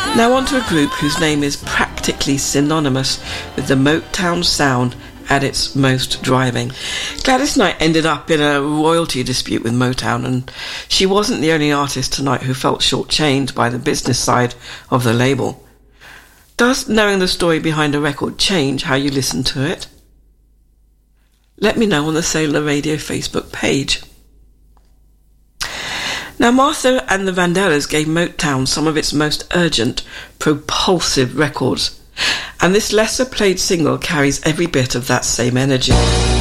Now on to a group whose name is practically synonymous with the Motown sound at its most driving. Gladys Knight ended up in a royalty dispute with Motown, and she wasn't the only artist tonight who felt shortchanged by the business side of the label. Does knowing the story behind a record change how you listen to it? Let me know on the Sailor Radio Facebook page. Now, Martha and the Vandellas gave Motown some of its most urgent, propulsive records, and this lesser-played single carries every bit of that same energy.